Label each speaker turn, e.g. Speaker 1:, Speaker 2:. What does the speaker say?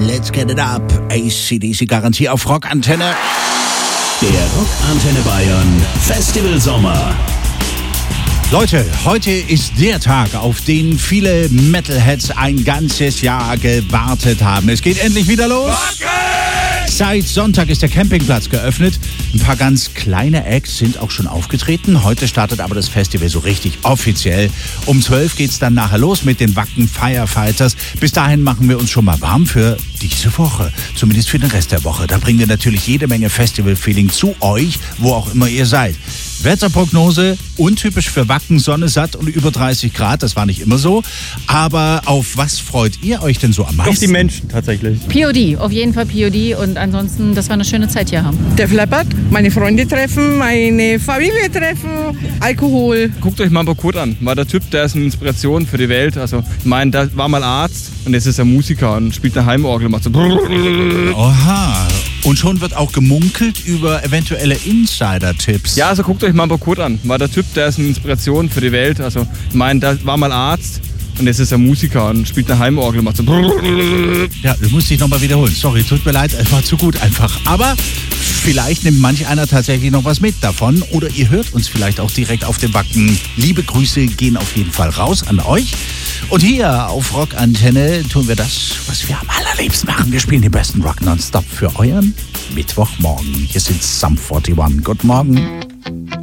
Speaker 1: Let's get it up. AC/DC Garantie auf Rockantenne.
Speaker 2: Der Rockantenne Bayern Festival Sommer.
Speaker 1: Leute, heute ist der Tag, auf den viele Metalheads ein ganzes Jahr gewartet haben. Es geht endlich wieder los. Seit Sonntag ist der Campingplatz geöffnet. Ein paar ganz kleine Acts sind auch schon aufgetreten. Heute startet aber das Festival so richtig offiziell. Um 12 geht's dann nachher los mit den Wacken Firefighters. Bis dahin machen wir uns schon mal warm für diese Woche. Zumindest für den Rest der Woche. Da bringen wir natürlich jede Menge Festival-Feeling zu euch, wo auch immer ihr seid. Wetterprognose, untypisch für Wacken, Sonne satt und über 30 Grad, das war nicht immer so. Aber auf was freut ihr euch denn so am meisten?
Speaker 3: Auf die Menschen tatsächlich.
Speaker 4: POD, auf jeden Fall POD und ansonsten, dass wir eine schöne Zeit hier haben.
Speaker 5: Der Flappert, meine Freunde treffen, meine Familie treffen, Alkohol.
Speaker 3: Guckt euch Mambo Kurt an, war der Typ, der ist eine Inspiration für die Welt. Also ich meine, der war mal Arzt und jetzt ist er Musiker und spielt eine Heimorgel, macht so.
Speaker 1: Oha, und schon wird auch gemunkelt über eventuelle Insider-Tipps.
Speaker 3: Ja, also guckt euch Mambo Kurt an, war der Typ, der ist eine Inspiration für die Welt. Also ich meine, der war mal Arzt und jetzt ist er Musiker und spielt eine Heimorgel, macht so.
Speaker 1: Ja, du musst dich nochmal wiederholen. Sorry, tut mir leid, es war zu gut einfach. Aber vielleicht nimmt manch einer tatsächlich noch was mit davon oder ihr hört uns vielleicht auch direkt auf dem Wacken. Liebe Grüße gehen auf jeden Fall raus an euch. Und hier auf Rockantenne tun wir das, was wir am allerliebsten machen. Wir spielen den besten Rock nonstop für euren Mittwochmorgen. Hier sind Sum 41. Guten Morgen.